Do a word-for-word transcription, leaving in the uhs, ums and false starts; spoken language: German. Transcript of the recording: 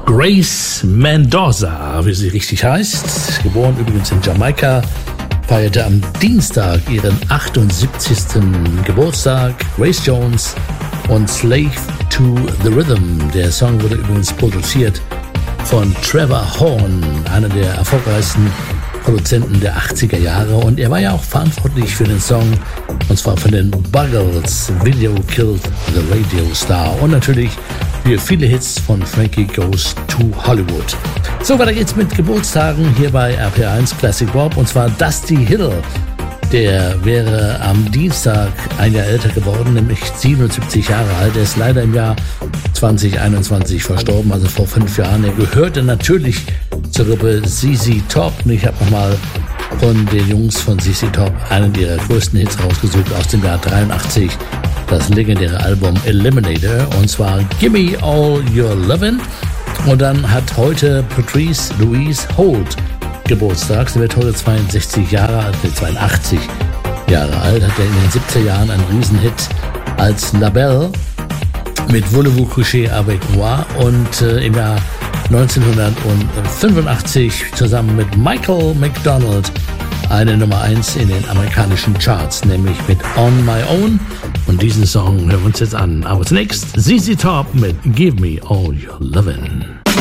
Grace Mendoza, wie sie richtig heißt, geboren übrigens in Jamaika, feierte am Dienstag ihren achtundsiebzigsten Geburtstag. Grace Jones und Slave to the Rhythm. Der Song wurde übrigens produziert von Trevor Horn, einer der erfolgreichsten Produzenten der achtziger Jahre, und er war ja auch verantwortlich für den Song, und zwar von den Buggles, Video Killed the Radio Star, und natürlich für viele Hits von Frankie Goes to Hollywood. So, weiter geht's mit Geburtstagen hier bei R P R eins Classic Rock, und zwar Dusty Hill. Der wäre am Dienstag ein Jahr älter geworden, nämlich siebenundsiebzig Jahre alt. Er ist leider im Jahr zwanzig einundzwanzig verstorben, also vor fünf Jahren. Er gehörte natürlich zur Gruppe Z Z Top. Und ich habe nochmal von den Jungs von Z Z Top einen ihrer größten Hits rausgesucht aus dem Jahr dreiundachtzig. Das legendäre Album Eliminator, und zwar Gimme All Your Lovin'. Und dann hat heute Patrice Louise Holt Geburtstag. Sie wird heute zweiundsechzig Jahre alt, zweiundachtzig Jahre alt, hat er in den siebziger Jahren einen Riesenhit als La Belle mit Voulez-vous coucher avec moi, und äh, im Jahr neunzehnhundertfünfundachtzig zusammen mit Michael McDonald eine Nummer eins in den amerikanischen Charts, nämlich mit On My Own, und diesen Song hören wir uns jetzt an. Aber zunächst Z Z Top mit Give Me All Your Lovin'.